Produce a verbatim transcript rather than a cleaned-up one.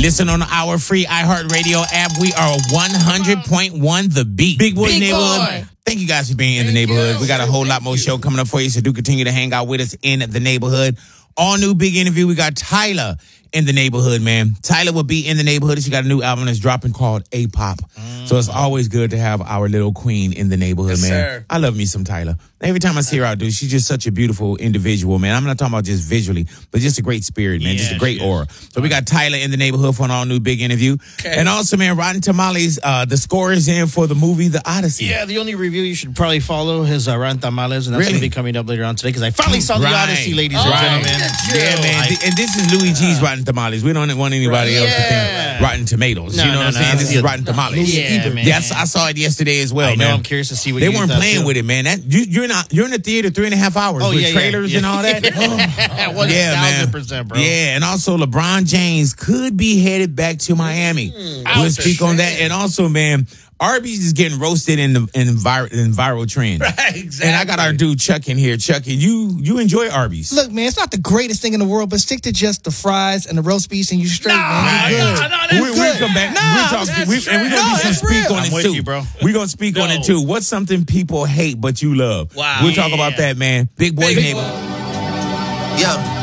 Listen on our free iHeartRadio app. We are one hundred point one The Beat. Big Boy Big Neighborhood. Boy. Thank you guys for being in the Thank neighborhood. you. We got a whole Thank lot more you. show coming up for you, so do continue to hang out with us in the neighborhood. All new big interview. We got Tyler in the neighborhood, man. Tyler will be in the neighborhood. She got a new album that's dropping called A-Pop. Mm. So it's always good to have our little queen in the neighborhood, Yes, man. sir. I love me some Tyler. Every time I see her out, dude, she's just such a beautiful individual, man. I'm not talking about just visually, but just a great spirit, man. Yeah, just a great she aura. So we got Tyler in the neighborhood for an all new big interview. Okay. And also, man, Rotten Tamales, uh, the score is in for the movie The Odyssey. Yeah, the only review you should probably follow is uh, Rotten Tamales, and that's Really? going to be coming up later on today because I finally saw The Right. Odyssey, ladies and Right. gentlemen. Yeah, man. I- Th- and this is Louis G's Rotten Tamales. We don't want anybody else to Yeah. think Rotten Tomatoes. No, you know no, what I'm no, saying? that's This is good. Rotten Tamales. Yeah, man. Yes, I saw it yesterday as well, I know. man. I'm curious to see what They you weren't thought, playing too. with it, man. That you, you're not. You're in the theater three and a half hours Oh, with yeah, yeah, trailers yeah. and all that. One yeah, thousand man. percent, bro. Yeah, and also LeBron James could be headed back to Miami. Mm. We'll Ouch. speak on that. And also, man, Arby's is getting roasted in the in, vir- in viral trends. Right, exactly. And I got our dude Chuck in here. Chuck, and you you enjoy Arby's? Look, man, it's not the greatest thing in the world, but stick to just the fries and the roast beef and you straight, Nah, man. You're nah, good. nah, that's we, we good. come back. Nah, we talk, that's we, and we're gonna No, do some that's speak real. on I'm it with too, you, bro. We're gonna speak on No. it too. What's something people hate but you love? Wow. We'll talk about Yeah. that, man. Big boy Big neighbor. boy. Yeah.